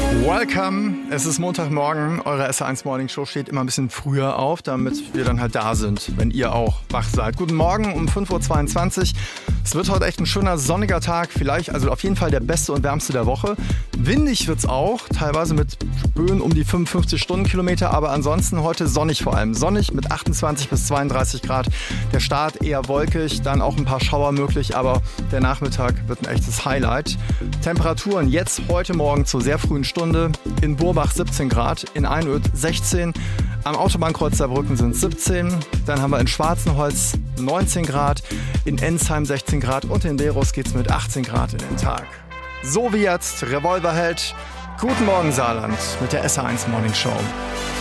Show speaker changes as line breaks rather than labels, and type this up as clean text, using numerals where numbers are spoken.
Welcome, es ist Montagmorgen, eure SR1 Morning Show steht immer ein bisschen früher auf, damit wir dann halt da sind, wenn ihr auch wach seid. Guten Morgen um 5.22 Uhr. Es wird heute echt ein schöner sonniger Tag, vielleicht, also auf jeden Fall der beste und wärmste der Woche. Windig wird's auch, teilweise mit Böen um die 55 Stundenkilometer, aber ansonsten heute sonnig vor allem. Sonnig mit 28 bis 32 Grad. Der Start eher wolkig, dann auch ein paar Schauer möglich, aber der Nachmittag wird ein echtes Highlight. Temperaturen jetzt heute Morgen zur sehr frühen Stunde. In Burbach 17 Grad, in Einöd 16, am Autobahnkreuz Saarbrücken sind es 17, dann haben wir in Schwarzenholz 19 Grad, in Ensheim 16 Grad und in Berus geht's mit 18 Grad in den Tag. So wie jetzt Revolverheld. Guten Morgen Saarland mit der SR1 Morning Show.